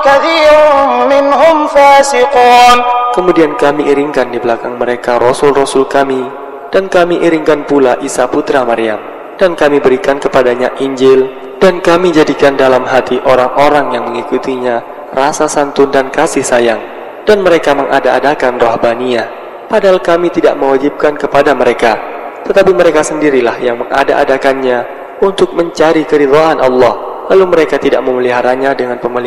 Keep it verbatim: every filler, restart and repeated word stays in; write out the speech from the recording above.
وكثير منهم فاسقون. Kemudian kami iringkan di belakang mereka rasul-rasul kami, dan kami iringkan pula Isa putra Maryam, dan kami berikan kepadanya Injil, dan kami jadikan dalam hati orang-orang yang mengikutinya rasa santun dan kasih sayang, dan mereka mengada-adakan rohbaniyah, padahal kami tidak mewajibkan kepada mereka, tetapi mereka sendirilah yang mengada-adakannya untuk mencari keridhaan Allah, lalu mereka tidak memeliharanya dengan pemeliharaan